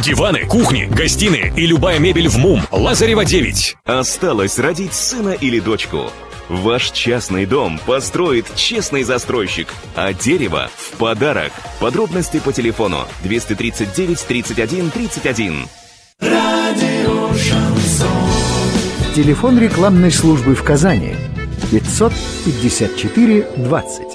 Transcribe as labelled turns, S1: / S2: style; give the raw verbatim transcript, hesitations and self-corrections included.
S1: Диваны, кухни, гостиные и любая мебель в МУМ. Лазарева девять.
S2: Осталось родить сына или дочку. Ваш частный дом построит честный застройщик, а дерево в подарок. Подробности по телефону двести тридцать девять тридцать один тридцать один.
S3: Радио Шансон.
S4: Телефон рекламной службы в Казани пятьсот пятьдесят четыре двадцать.